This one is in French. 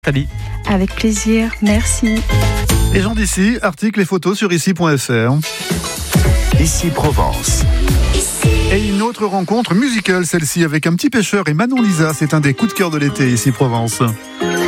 Salut. Avec plaisir, merci. Les gens d'ici, articles et photos sur ici.fr. Ici Provence. Et une autre rencontre musicale, celle-ci, avec un petit pêcheur et Manon Lisa. C'est un des coups de cœur de l'été, ici Provence.